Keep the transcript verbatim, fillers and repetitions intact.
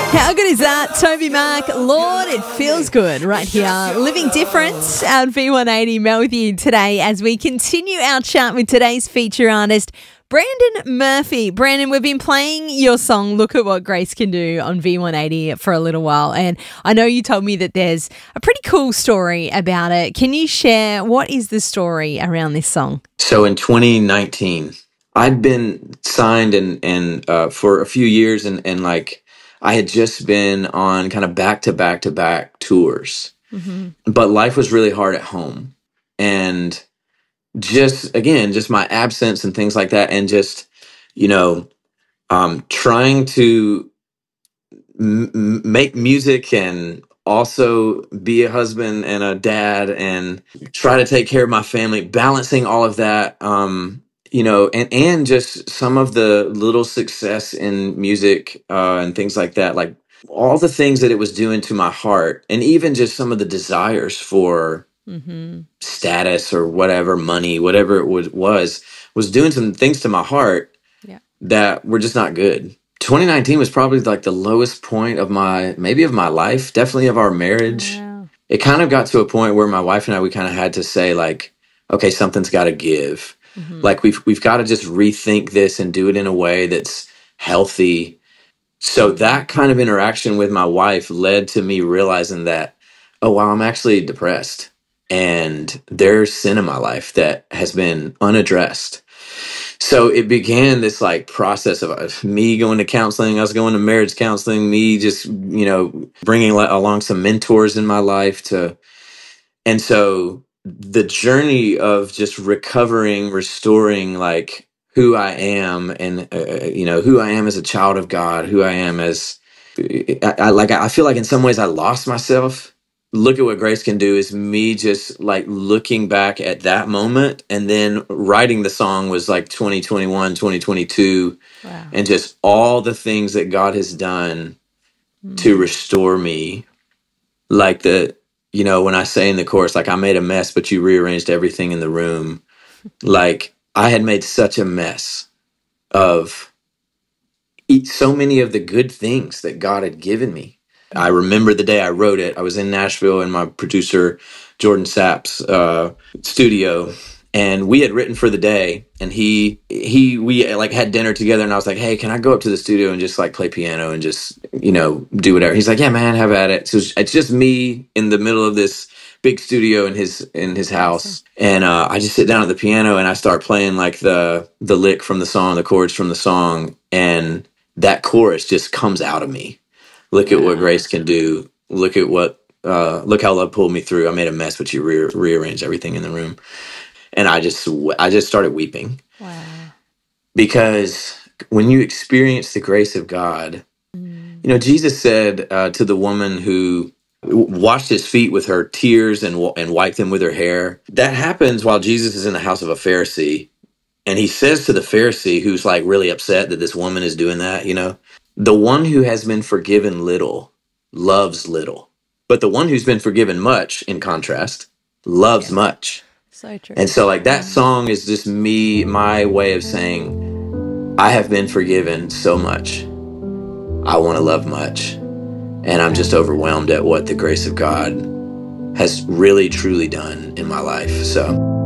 How good is that? Toby Mac, Lord, it feels good right here. Living Different on V one eighty. Mel with you today as we continue our chat with today's feature artist, Brandon Murphy. Brandon, we've been playing your song, Look at What Grace Can Do, on V one eighty for a little while. And I know you told me that there's a pretty cool story about it. Can you share what is the story around this song? So in twenty nineteen, I'd been signed and, and uh, for a few years and, and like I had just been on kind of back to back to back tours, mm-hmm. but life was really hard at home. And just, again, just my absence and things like that. And just, you know, um, trying to m- make music and also be a husband and a dad and try to take care of my family, balancing all of that, um, you know, and, and just some of the little success in music uh, and things like that, like all the things that it was doing to my heart, and even just some of the desires for mm-hmm. status or whatever, money, whatever it was, was, was doing some things to my heart yeah. that were just not good. twenty nineteen was probably like the lowest point of my, maybe of my life, definitely of our marriage. Wow. It kind of got to a point where my wife and I, we kind of had to say like, okay, something's got to give. Mm-hmm. Like we've, we've got to just rethink this and do it in a way that's healthy. So that kind of interaction with my wife led to me realizing that, oh, wow, I'm actually depressed. And there's sin in my life that has been unaddressed. So it began this like process of me going to counseling, us going to marriage counseling, me just, you know, bringing along some mentors in my life to, and so the journey of just recovering, restoring like who I am and, uh, you know, who I am as a child of God, who I am as, I, I like, I feel like in some ways I lost myself. Look at What Grace Can Do is me just like looking back at that moment, and then writing the song was like twenty twenty-one, twenty twenty-two, wow. and just all the things that God has done mm. to restore me. Like the, you know, when I say in the chorus, like I made a mess, but you rearranged everything in the room. Like I had made such a mess of so many of the good things that God had given me. I remember the day I wrote it. I was in Nashville in my producer Jordan Sapp's uh, studio, and we had written for the day. And he he we like had dinner together, and I was like, "Hey, can I go up to the studio and just like play piano and just you know do whatever?" He's like, "Yeah, man, have at it." So it's just me in the middle of this big studio in his in his house, and uh, I just sit down at the piano and I start playing like the the lick from the song, the chords from the song, and that chorus just comes out of me. Look at what grace can do. Look at what, uh, look how love pulled me through. I made a mess, but you re- rearranged everything in the room. And I just, I just started weeping. Wow. Because when you experience the grace of God, mm. you know, Jesus said uh, to the woman who washed his feet with her tears and, and wiped them with her hair, that happens while Jesus is in the house of a Pharisee. And he says to the Pharisee, who's like really upset that this woman is doing that, you know, the one who has been forgiven little loves little, but the one who's been forgiven much, in contrast, loves yeah. much. So true. And so like that song is just me, my way of saying, I have been forgiven so much. I want to love much. And I'm just overwhelmed at what the grace of God has really, truly done in my life. So